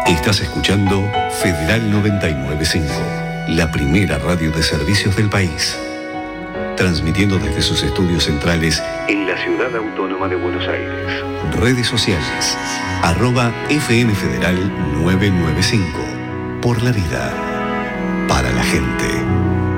Estás escuchando Federal 995, la primera radio de servicios del país. Transmitiendo desde sus estudios centrales en la Ciudad Autónoma de Buenos Aires. Redes sociales, @FM Federal 995. Por la vida, para la gente.